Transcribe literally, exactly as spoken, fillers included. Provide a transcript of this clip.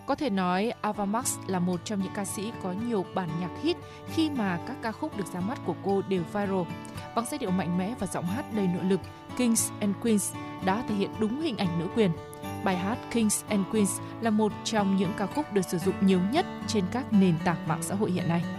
Có thể nói Ava Max là một trong những ca sĩ có nhiều bản nhạc hit khi mà các ca khúc được ra mắt của cô đều viral. Bằng giai điệu mạnh mẽ và giọng hát đầy nội lực, Kings and Queens đã thể hiện đúng hình ảnh nữ quyền. Bài hát Kings and Queens là một trong những ca khúc được sử dụng nhiều nhất trên các nền tảng mạng xã hội hiện nay.